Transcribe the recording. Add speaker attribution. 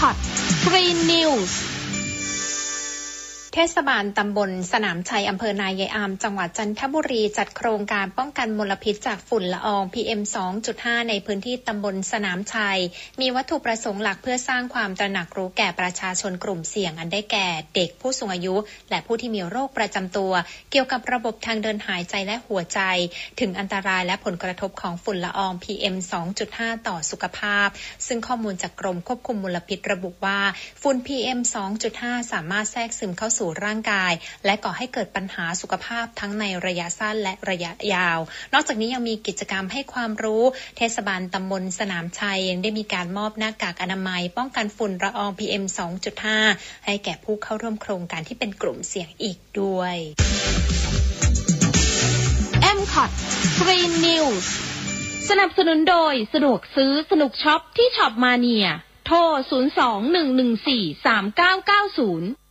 Speaker 1: MCOT Green News เทศบาลตำบลสนามชัยอำเภอนายายอามจังหวัดจันทบุรีจัดโครงการป้องกันมลพิษจากฝุ่นละออง PM 2.5 ในพื้นที่ตำบลสนามชัยมีวัตถุประสงค์หลักเพื่อสร้างความตระหนักรู้แก่ประชาชนกลุ่มเสี่ยงอันได้แก่เด็กผู้สูงอายุและผู้ที่มีโรคประจำตัวเกี่ยวกับระบบทางเดินหายใจและหัวใจถึงอันตรายและผลกระทบของฝุ่นละออง PM 2.5 ต่อสุขภาพซึ่งข้อมูลจากกรมควบคุมมลพิษระบุว่าฝุ่น PM 2.5 สามารถแทรกซึมเข้าสู่ร่างกายและก่อให้เกิดปัญหาสุขภาพทั้งในระยะสั้นและระยะยาวนอกจากนี้ยังมีกิจกรรมให้ความรู้เทศบาลตำบลสนามชัยยังได้มีการมอบหน้ากากอนามัยป้องกันฝุ่นละออง PM 2.5 ให้แก่ผู้เข้าร่วมโครงการที่เป็นกลุ่มเสี่ยงอีกด้วย MCOT Green News สนับสนุนโดยสะดวกซื้อสนุกช็อปที่ช็อปมาเนียโทร 02-114-3990